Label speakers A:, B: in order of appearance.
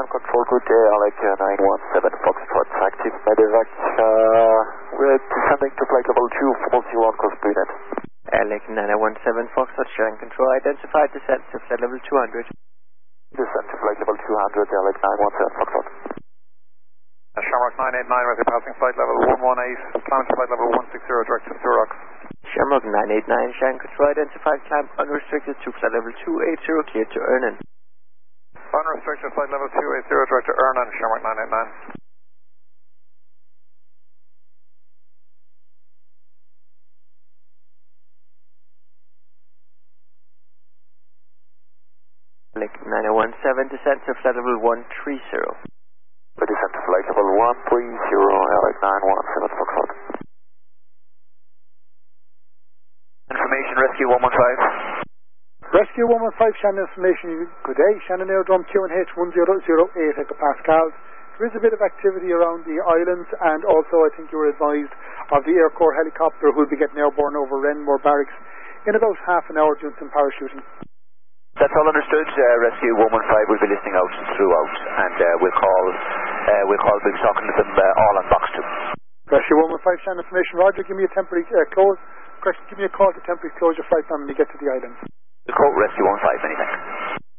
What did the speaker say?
A: Ground Control, good day, Alec 917 Foxtrot, active medevac. We're descending to flight level 240 on course PNet.
B: Alec 917 Foxtrot, Ground Control, identified descent to flight level 200.
A: Descent to flight level 200, Alec 917 Foxtrot.
C: Shamrock 989, we're passing flight level 118, climb to flight level 160, direct to Thurrock.
B: Shamrock 989, Ground Control, identified climb unrestricted to flight level 280, clear to Ernan.
C: Unrestricted flight level 280, direct to Ernan, Shamrock 989.
B: Alec 917, descent to flight level 130.
A: We descend to flight level 130, Alec 917 Foxtrot.
C: Information, Rescue 115.
D: Rescue 115, Shannon information. Good day, Shannon Aerodrome QNH 1008 hectopascals. There is a bit of activity around the islands, and also I think you were advised of the Air Corps helicopter who will be getting airborne over Renmore Barracks in about half an hour doing some parachuting.
E: That's all understood. Rescue 115 will be listening out throughout, and we'll be talking to them all on box 2.
D: Rescue 115, Shannon information. Roger, give me a temporary close. Give me a call to temporary close your flight plan when you get to the islands.
E: The code Rescue 15, many thanks.